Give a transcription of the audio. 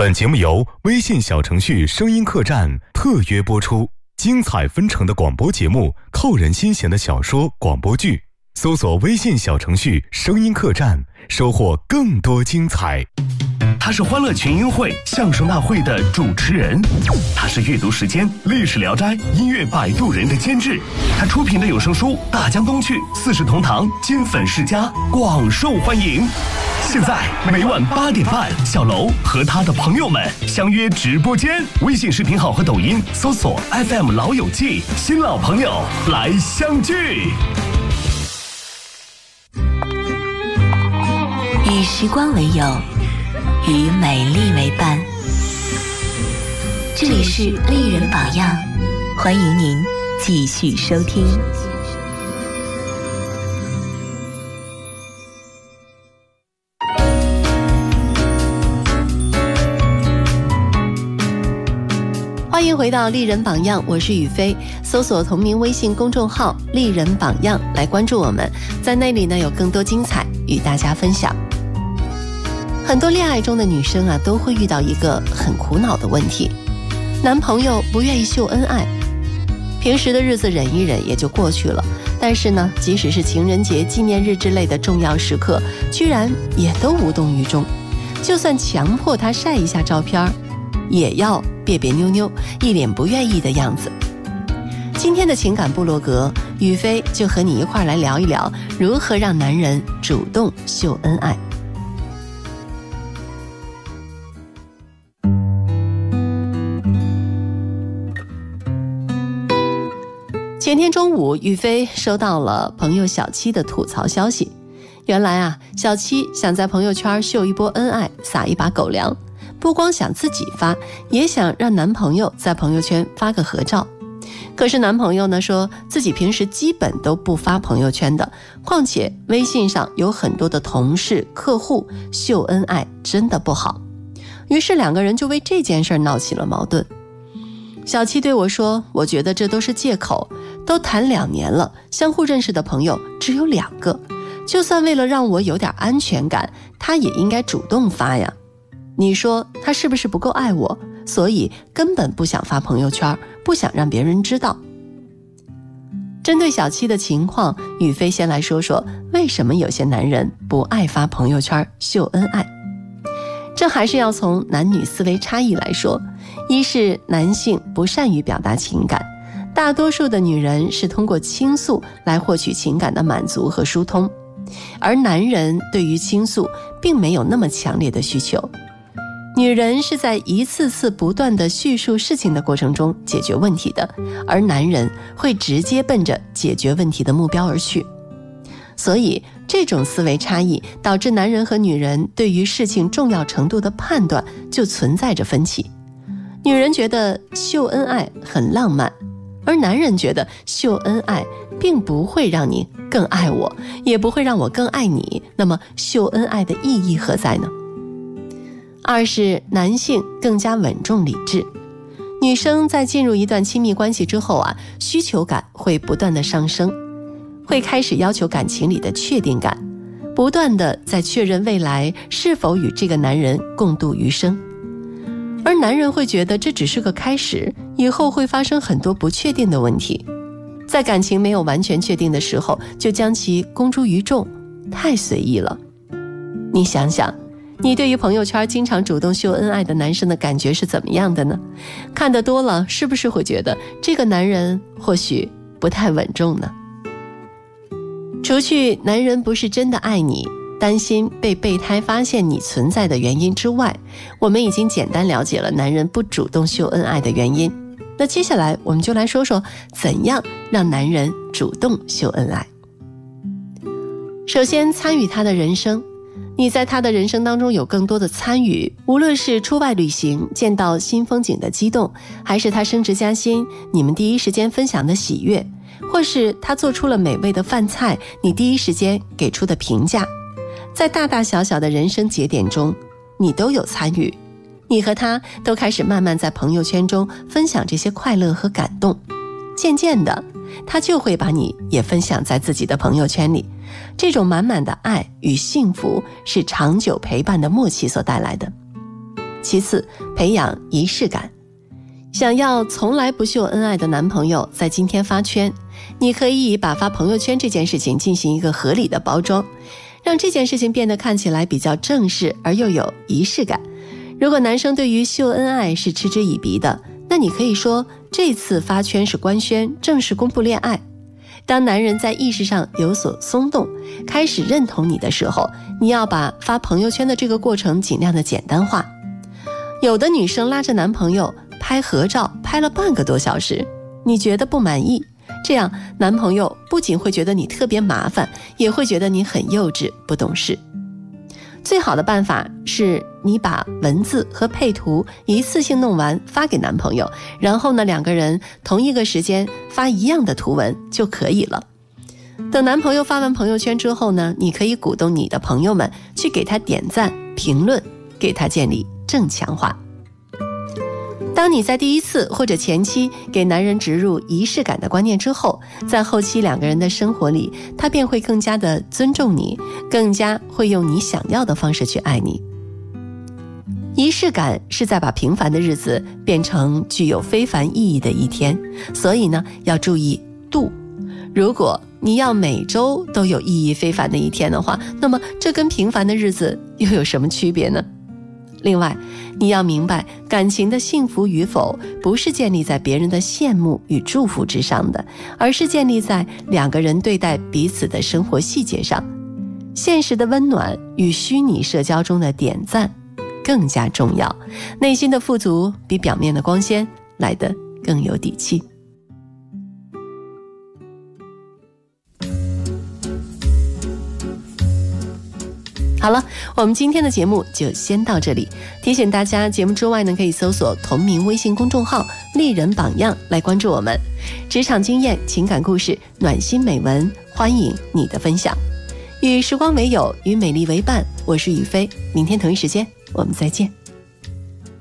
本节目由微信小程序声音客栈特约播出，精彩纷呈的广播节目，扣人心弦的小说广播剧，搜索微信小程序声音客栈，收获更多精彩。 他是欢乐群英会相声大会的主持人，他是阅读时间历史聊斋音乐摆渡人的监制，他出品的有声书《大江东去》四世同堂金粉世家广受欢迎。现在每晚8点半，小楼和他的朋友们相约直播间，微信视频号和抖音搜索 FM 老友记，新老朋友来相聚。 与时光为友，与美丽为伴。这里是丽人榜样，欢迎您继续收听。欢迎回到丽人榜样，我是雨飞，搜索同名微信公众号丽人榜样来关注我们，在那里呢有更多精彩与大家分享。很多恋爱中的女生啊，都会遇到一个很苦恼的问题，男朋友不愿意秀恩爱，平时的日子忍一忍也就过去了，但是呢，即使是情人节、纪念日之类的重要时刻，居然也都无动于衷，就算强迫他晒一下照片，也要别别扭扭，一脸不愿意的样子。今天的情感部落格，雨飞就和你一块来聊一聊，如何让男人主动秀恩爱。前天中午，雨飞收到了朋友小七的吐槽消息。原来啊，小七想在朋友圈秀一波恩爱，撒一把狗粮，不光想自己发，也想让男朋友在朋友圈发个合照。可是男朋友呢，说自己平时基本都不发朋友圈的，况且微信上有很多的同事、客户，秀恩爱真的不好。于是两个人就为这件事闹起了矛盾。小七对我说，我觉得这都是借口，都谈2年了，相互认识的朋友只有2个，就算为了让我有点安全感，他也应该主动发呀。你说他是不是不够爱我，所以根本不想发朋友圈，不想让别人知道。针对小七的情况，雨飞先来说说为什么有些男人不爱发朋友圈秀恩爱。这还是要从男女思维差异来说，一是男性不善于表达情感，大多数的女人是通过倾诉来获取情感的满足和疏通，而男人对于倾诉并没有那么强烈的需求。女人是在一次次不断的叙述事情的过程中解决问题的，而男人会直接奔着解决问题的目标而去。所以这种思维差异导致男人和女人对于事情重要程度的判断就存在着分歧。女人觉得秀恩爱很浪漫，而男人觉得秀恩爱并不会让你更爱我，也不会让我更爱你，那么秀恩爱的意义何在呢？二是男性更加稳重理智，女生在进入一段亲密关系之后啊，需求感会不断的上升，会开始要求感情里的确定感，不断的在确认未来是否与这个男人共度余生。而男人会觉得这只是个开始，以后会发生很多不确定的问题，在感情没有完全确定的时候就将其公诸于众，太随意了。你想想，你对于朋友圈经常主动秀恩爱的男生的感觉是怎么样的呢？看得多了，是不是会觉得这个男人或许不太稳重呢？除去男人不是真的爱你，担心被备胎发现你存在的原因之外，我们已经简单了解了男人不主动秀恩爱的原因。那接下来我们就来说说怎样让男人主动秀恩爱。首先，参与他的人生，你在他的人生当中有更多的参与，无论是出外旅行见到新风景的激动，还是他升职加薪你们第一时间分享的喜悦，或是他做出了美味的饭菜你第一时间给出的评价，在大大小小的人生节点中你都有参与，你和他都开始慢慢在朋友圈中分享这些快乐和感动，渐渐的他就会把你也分享在自己的朋友圈里。这种满满的爱与幸福是长久陪伴的默契所带来的。 其次，培养仪式感。想要从来不秀恩爱的男朋友在今天发圈，你可以把发朋友圈这件事情进行一个合理的包装，让这件事情变得看起来比较正式而又有仪式感。如果男生对于秀恩爱是嗤之以鼻的，那你可以说这次发圈是官宣，正式公布恋爱。当男人在意识上有所松动，开始认同你的时候，你要把发朋友圈的这个过程尽量的简单化。有的女生拉着男朋友拍合照，拍了半个多小时，你觉得不满意，这样男朋友不仅会觉得你特别麻烦，也会觉得你很幼稚不懂事。最好的办法是你把文字和配图一次性弄完发给男朋友，然后呢，两个人同一个时间发一样的图文就可以了。等男朋友发完朋友圈之后呢，你可以鼓动你的朋友们去给他点赞评论，给他建立正强化。当你在第一次或者前期给男人植入仪式感的观念之后，在后期两个人的生活里，他便会更加的尊重你，更加会用你想要的方式去爱你。仪式感是在把平凡的日子变成具有非凡意义的一天，所以呢，要注意度。如果你要每周都有意义非凡的一天的话，那么这跟平凡的日子又有什么区别呢？另外，你要明白，感情的幸福与否不是建立在别人的羡慕与祝福之上的，而是建立在两个人对待彼此的生活细节上。现实的温暖与虚拟社交中的点赞更加重要，内心的富足比表面的光鲜来得更有底气。好了，我们今天的节目就先到这里。提醒大家，节目之外呢，可以搜索同名微信公众号“丽人榜样”来关注我们。职场经验、情感故事、暖心美文，欢迎你的分享。与时光为友，与美丽为伴，我是雨飞。明天同一时间，我们再见。